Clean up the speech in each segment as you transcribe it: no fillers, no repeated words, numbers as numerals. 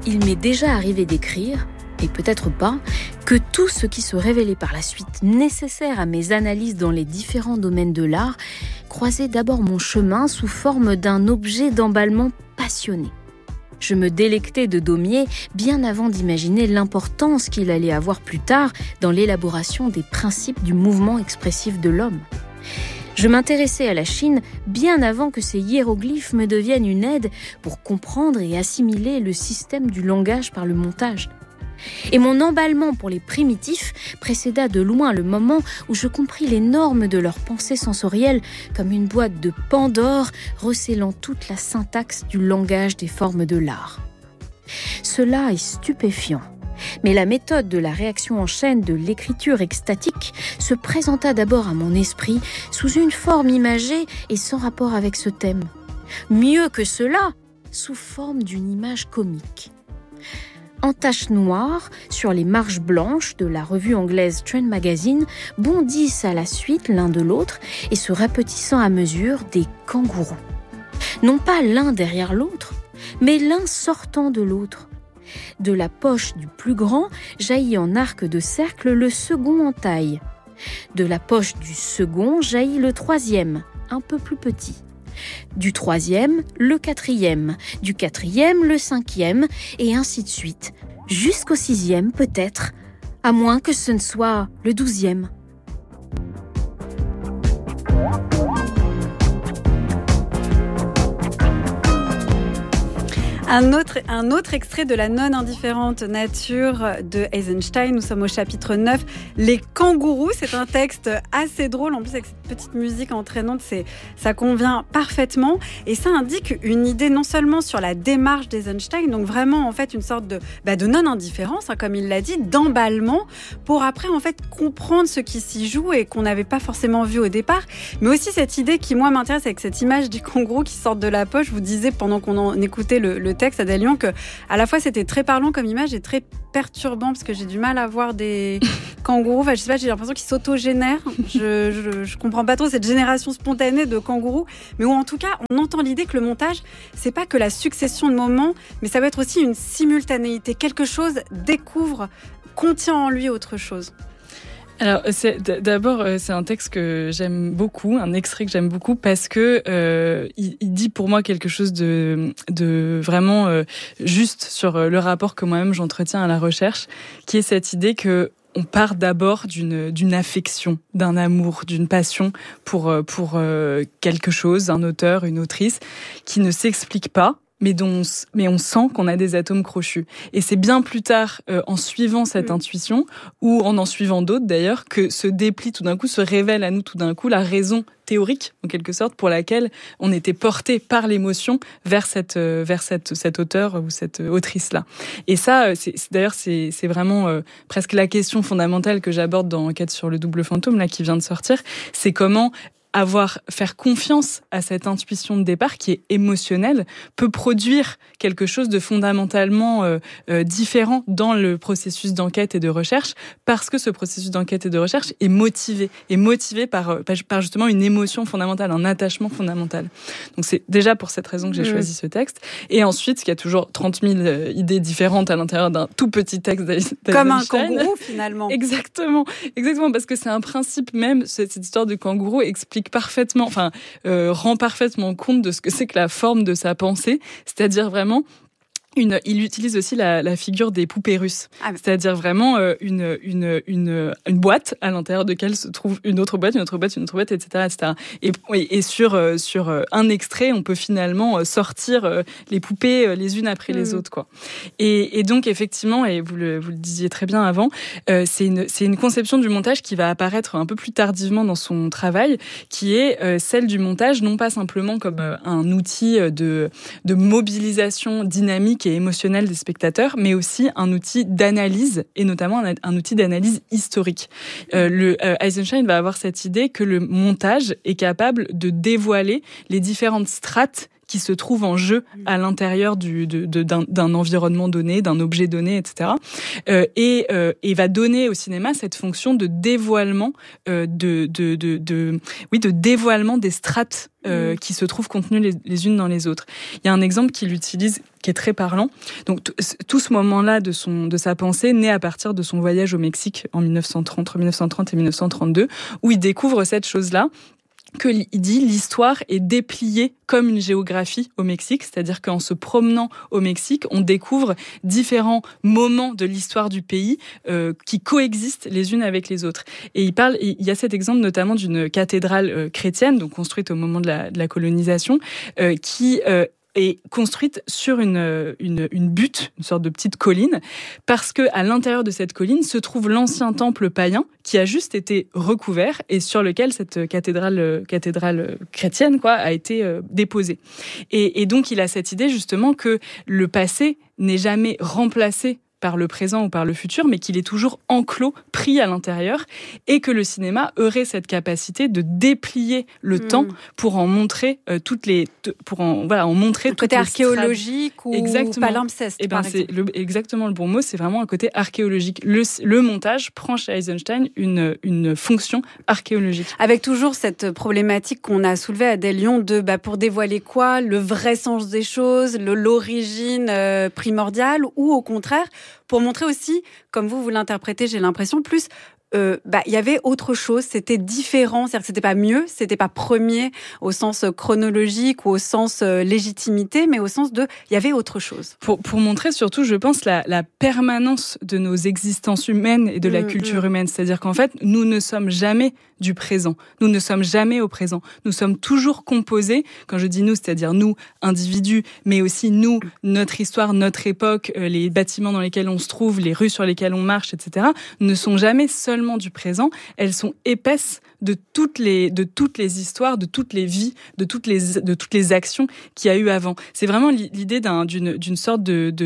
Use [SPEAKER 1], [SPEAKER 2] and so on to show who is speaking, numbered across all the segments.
[SPEAKER 1] il m'est déjà arrivé d'écrire, et peut-être pas, que tout ce qui se révélait par la suite nécessaire à mes analyses dans les différents domaines de l'art croisait d'abord mon chemin sous forme d'un objet d'emballement passionné. Je me délectais de Daumier bien avant d'imaginer l'importance qu'il allait avoir plus tard dans l'élaboration des principes du mouvement expressif de l'homme. Je m'intéressais à la Chine bien avant que ces hiéroglyphes me deviennent une aide pour comprendre et assimiler le système du langage par le montage. Et mon emballement pour les primitifs précéda de loin le moment où je compris les normes de leur pensée sensorielle comme une boîte de Pandore recélant toute la syntaxe du langage des formes de l'art. Cela est stupéfiant. Mais la méthode de la réaction en chaîne de l'écriture extatique se présenta d'abord à mon esprit sous une forme imagée et sans rapport avec ce thème. Mieux que cela, sous forme d'une image comique. En taches noires, sur les marges blanches de la revue anglaise Trend Magazine, bondissent à la suite l'un de l'autre et se rapetissant à mesure des kangourous. Non pas l'un derrière l'autre, mais l'un sortant de l'autre. De la poche du plus grand jaillit en arc de cercle le second en taille. De la poche du second jaillit le troisième, un peu plus petit. Du troisième, le quatrième. Du quatrième, le cinquième, et ainsi de suite. Jusqu'au sixième, peut-être, à moins que ce ne soit le 12e.
[SPEAKER 2] Un autre extrait de La non-indifférente nature de Eisenstein. Nous sommes au chapitre 9. Les kangourous, c'est un texte assez drôle. En plus, avec cette petite musique entraînante, ça convient parfaitement. Et ça indique une idée non seulement sur la démarche d'Eisenstein, donc vraiment en fait une sorte de non-indifférence, comme il l'a dit, d'emballement, pour après en fait comprendre ce qui s'y joue et qu'on n'avait pas forcément vu au départ. Mais aussi cette idée qui, moi, m'intéresse avec cette image du kangourou qui sort de la poche. Je vous disais pendant qu'on en écoutait le texte à Lyon que à la fois c'était très parlant comme image et très perturbant parce que j'ai du mal à voir des kangourous. Enfin, je sais pas, j'ai l'impression qu'ils s'autogénèrent. Je comprends pas trop cette génération spontanée de kangourous, mais où en tout cas on entend l'idée que le montage c'est pas que la succession de moments, mais ça va être aussi une simultanéité. Quelque chose contient en lui autre chose.
[SPEAKER 3] Alors, d'abord, c'est un texte que j'aime beaucoup, un extrait que j'aime beaucoup parce que il dit pour moi quelque chose de vraiment juste sur le rapport que moi-même j'entretiens à la recherche, qui est cette idée que on part d'abord d'une affection, d'un amour, d'une passion pour quelque chose, un auteur, une autrice, qui ne s'explique pas. Mais on sent qu'on a des atomes crochus. Et c'est bien plus tard, en suivant cette intuition, ou en suivant d'autres d'ailleurs, que se déplie tout d'un coup, se révèle à nous tout d'un coup la raison théorique, en quelque sorte, pour laquelle on était porté par l'émotion vers cet auteur ou cette autrice-là. Et ça, c'est vraiment presque la question fondamentale que j'aborde dans Enquête sur le double fantôme, là, qui vient de sortir. C'est comment faire confiance à cette intuition de départ qui est émotionnelle peut produire quelque chose de fondamentalement différent dans le processus d'enquête et de recherche, parce que ce processus d'enquête et de recherche est motivé par justement une émotion fondamentale, un attachement fondamental. Donc c'est déjà pour cette raison que j'ai choisi ce texte. Et ensuite, il y a toujours 30 000 idées différentes à l'intérieur d'un tout petit texte d'Eisenstein.
[SPEAKER 2] Comme un kangourou finalement.
[SPEAKER 3] Exactement, parce que c'est un principe même, cette histoire de kangourou explique parfaitement, rend parfaitement compte de ce que c'est que la forme de sa pensée, c'est-à-dire vraiment il utilise aussi la figure des poupées russes, c'est-à-dire vraiment une boîte à l'intérieur de laquelle se trouve une autre boîte, etc. Et sur un extrait, on peut finalement sortir les poupées les unes après les autres, quoi. Et donc effectivement, et vous le disiez très bien avant, c'est une conception du montage qui va apparaître un peu plus tardivement dans son travail, qui est celle du montage non pas simplement comme un outil de mobilisation dynamique et émotionnel des spectateurs, mais aussi un outil d'analyse, et notamment un outil d'analyse historique. Eisenstein va avoir cette idée que le montage est capable de dévoiler les différentes strates qui se trouve en jeu à l'intérieur d'un environnement donné, d'un objet donné, etc. Et va donner au cinéma cette fonction de dévoilement, de dévoilement des strates qui se trouvent contenues les unes dans les autres. Il y a un exemple qu'il utilise qui est très parlant. Donc tout ce moment-là de sa pensée naît à partir de son voyage au Mexique entre 1930 et 1932, où il découvre cette chose-là, qu'il dit l'histoire est dépliée comme une géographie au Mexique, c'est-à-dire qu'en se promenant au Mexique, on découvre différents moments de l'histoire du pays qui coexistent les unes avec les autres. Et il y a cet exemple notamment d'une cathédrale chrétienne, donc construite au moment de la colonisation, qui est construite sur une butte, une sorte de petite colline, parce que à l'intérieur de cette colline se trouve l'ancien temple païen qui a juste été recouvert et sur lequel cette cathédrale chrétienne a été déposée. Et donc il a cette idée justement que le passé n'est jamais remplacé par le présent ou par le futur, mais qu'il est toujours enclos, pris à l'intérieur, et que le cinéma aurait cette capacité de déplier le temps pour en montrer en montrer
[SPEAKER 2] un côté archéologique ou palimpseste.
[SPEAKER 3] Et c'est exactement le bon mot. C'est vraiment un côté archéologique. Le montage prend chez Eisenstein une fonction archéologique.
[SPEAKER 2] Avec toujours cette problématique qu'on a soulevée à Adèle Lyon de pour dévoiler quoi, le vrai sens des choses, l'origine primordiale, ou au contraire pour montrer aussi, comme vous l'interprétez, j'ai l'impression, plus il y avait autre chose, c'était différent, c'est-à-dire que c'était pas mieux, c'était pas premier au sens chronologique ou au sens légitimité, mais au sens de il y avait autre chose.
[SPEAKER 3] Pour montrer surtout, je pense, la permanence de nos existences humaines et de la culture humaine, c'est-à-dire qu'en fait, nous ne sommes jamais du présent, nous ne sommes jamais au présent, nous sommes toujours composés, quand je dis nous, c'est-à-dire nous, individus, mais aussi nous, notre histoire, notre époque, les bâtiments dans lesquels on se trouve, les rues sur lesquelles on marche, etc., ne sont jamais seulement du présent, elles sont épaisses de toutes les histoires, de toutes les vies, de toutes les actions qu'il y a eu avant. C'est vraiment l'idée d'une sorte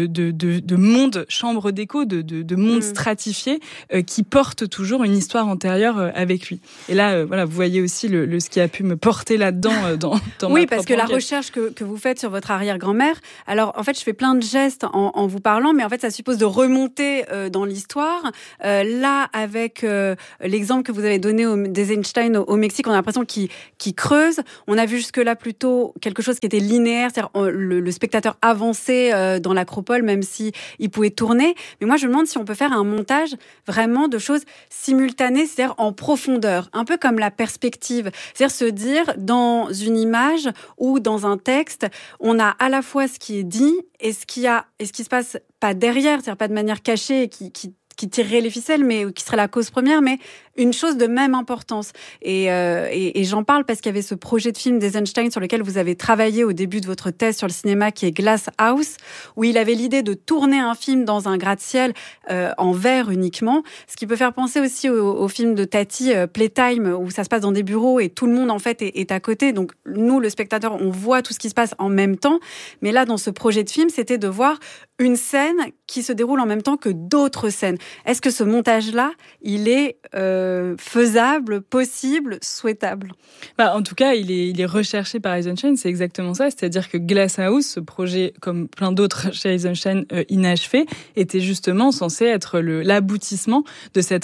[SPEAKER 3] de monde chambre d'écho, de monde stratifié qui porte toujours une histoire antérieure avec lui. Et là, vous voyez aussi ce qui a pu me porter là-dedans dans ma propre
[SPEAKER 2] Oui, parce que la recherche que vous faites sur votre arrière-grand-mère, alors en fait, je fais plein de gestes en vous parlant, mais en fait, ça suppose de remonter dans l'histoire. Là, avec l'exemple que vous avez donné d'Eisenstein au Mexique, on a l'impression qu'il creuse. On a vu jusque-là plutôt quelque chose qui était linéaire, c'est-à-dire le spectateur avançait dans l'acropole, même si il pouvait tourner. Mais moi, je me demande si on peut faire un montage vraiment de choses simultanées, c'est-à-dire en profondeur, un peu comme la perspective. C'est-à-dire se dire, dans une image ou dans un texte, on a à la fois ce qui est dit et ce qui se passe pas derrière, c'est-à-dire pas de manière cachée qui tirerait les ficelles, mais qui serait la cause première, mais une chose de même importance. Et j'en parle parce qu'il y avait ce projet de film d'Eisenstein sur lequel vous avez travaillé au début de votre thèse sur le cinéma, qui est Glass House, où il avait l'idée de tourner un film dans un gratte-ciel en verre uniquement, ce qui peut faire penser aussi au film de Tati, Playtime, où ça se passe dans des bureaux et tout le monde en fait est à côté. Donc nous, le spectateur, on voit tout ce qui se passe en même temps. Mais là, dans ce projet de film, c'était de voir une scène qui se déroule en même temps que d'autres scènes. Est-ce que ce montage-là, il est faisable, possible, souhaitable?
[SPEAKER 3] En tout cas, il est recherché par Eisenstein, c'est exactement ça. C'est-à-dire que Glass House, ce projet, comme plein d'autres chez Eisenstein inachevé, était justement censé être l'aboutissement de cette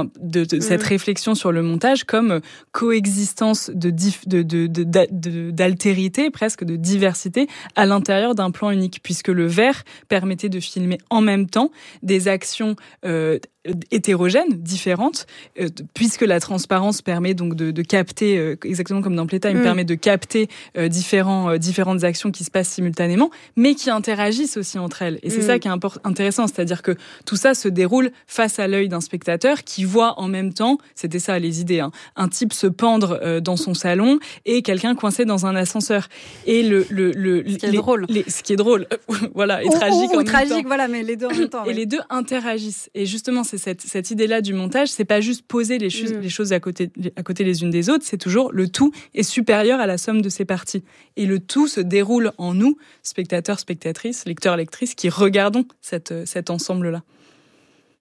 [SPEAKER 3] réflexion sur le montage comme coexistence d'altérité, presque de diversité, à l'intérieur d'un plan unique, puisque le verre permettait de filmer en même temps des actions hétérogènes, différentes, puisque la transparence permet donc de capter, exactement comme dans Playtime, permet de capter différentes actions qui se passent simultanément, mais qui interagissent aussi entre elles. Et c'est ça qui est intéressant, c'est-à-dire que tout ça se déroule face à l'œil d'un spectateur qui voit en même temps, c'était ça les idées, un type se pendre dans son salon et quelqu'un coincé dans un ascenseur. Et ce qui est drôle, voilà, et tragique en même temps.
[SPEAKER 2] Voilà, mais les deux en même temps.
[SPEAKER 3] Et les deux interagissent. Et justement, c'est cette idée-là du montage, c'est pas juste poser les choses à côté les unes des autres, c'est toujours le tout est supérieur à la somme de ses parties. Et le tout se déroule en nous, spectateurs, spectatrices, lecteurs, lectrices, qui regardons cet ensemble-là.